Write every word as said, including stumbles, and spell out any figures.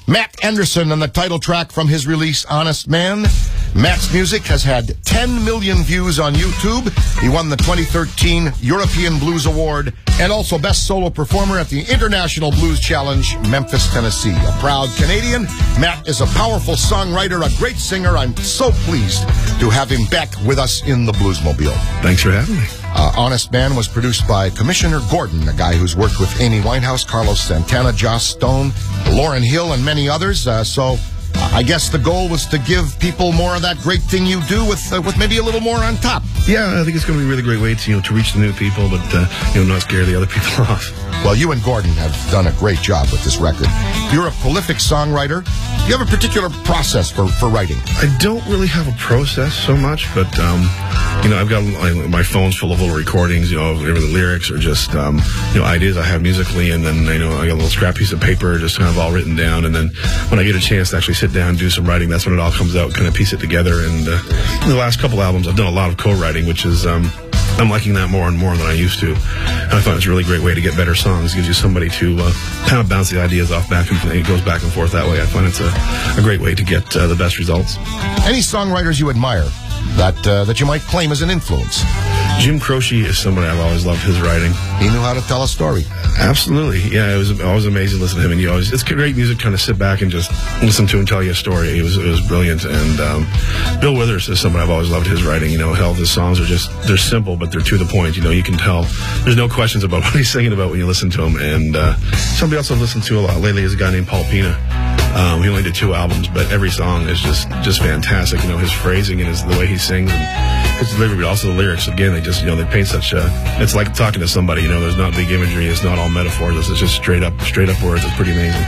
Matt Anderson and the title track from his release, Honest Man. Matt's music has had ten million views on YouTube. He won the twenty thirteen European Blues Award and also Best Solo Performer at the International Blues Challenge, Memphis, Tennessee. A proud Canadian, Matt is a powerful songwriter, a great singer. I'm so pleased to have him back with us in the Bluesmobile. Thanks for having me. Uh, Honest Man was produced by Commissioner Gordon, a guy who's worked with Amy Winehouse, Carlos Santana, Joss Stone, Lauryn Hill, and many others. Uh, so uh, I guess the goal was to give people more of that great thing you do with uh, with maybe a little more on top. Yeah, I think it's going to be a really great way to, you know, to reach the new people, but uh, you know, not scare the other people off. Well, you and Gordon have done a great job with this record. You're a prolific songwriter. Do you have a particular process for, for writing? I don't really have a process so much, but, um, you know, I've got my, my phone's full of little recordings, you know, whatever the lyrics or just, um, you know, ideas I have musically, and then, you know, I got a little scrap piece of paper just kind of all written down, and then when I get a chance to actually sit down and do some writing, that's when it all comes out, kind of piece it together. And uh, the last couple albums, I've done a lot of co-writing, which is, um, I'm liking that more and more than I used to. And I find it's a really great way to get better songs. It gives you somebody to uh, kind of bounce the ideas off back and it goes back and forth that way. I find it's a, a great way to get uh, the best results. Any songwriters you admire that uh, that you might claim as an influence? Jim Croce is somebody I've always loved his writing. He knew how to tell a story. Absolutely. Yeah, it was always amazing to listen to him. And you always, it's great music trying to sit back and just listen to and tell you a story. It was it was brilliant. And um, Bill Withers is somebody I've always loved his writing. You know, hell, his songs are just, they're simple, but they're to the point. You know, you can tell there's no questions about what he's singing about when you listen to him. And uh, somebody else I've listened to a lot lately is a guy named Paul Pina. Um, he only did two albums, but every song is just, just fantastic. You know, his phrasing and his, the way he sings and his delivery, but also the lyrics. Again, they just, you know, they paint such a, it's like talking to somebody, you know, there's not big imagery. It's not all metaphors. It's just straight up, straight up words. It's pretty amazing.